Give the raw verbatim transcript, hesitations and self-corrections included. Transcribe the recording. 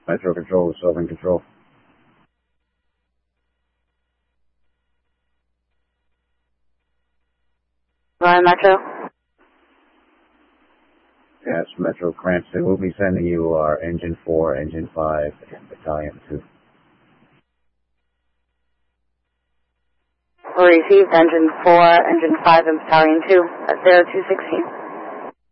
Metro Control is Southern Control. Ryan Metro. Yes, Metro Cranston. We'll be sending you our Engine four, Engine five, and Battalion two. Received Engine four, Engine five, and Battalion two at zero two sixteen.